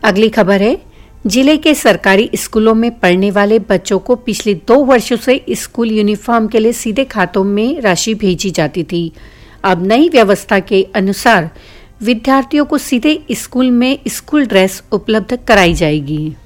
अगली खबर है, जिले के सरकारी स्कूलों में पढ़ने वाले बच्चों को पिछले 2 वर्षों से स्कूल यूनिफॉर्म के लिए सीधे खातों में राशि भेजी जाती थी। अब नई व्यवस्था के अनुसार विद्यार्थियों को सीधे स्कूल में स्कूल ड्रेस उपलब्ध कराई जाएगी।